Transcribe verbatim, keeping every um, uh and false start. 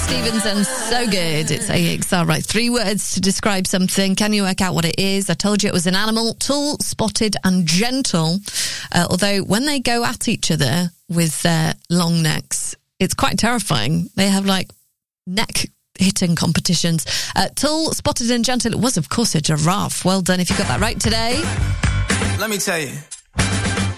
Stevens and So Good. It's A X R, right? Three words to describe something. Can you work out what it is? I told you it was an animal. Tall, spotted and gentle. Uh, although when they go at each other with their long necks, it's quite terrifying. They have like neck hitting competitions. Uh, tall, spotted and gentle. It was, of course, a giraffe. Well done if you got that right today. Let me tell you.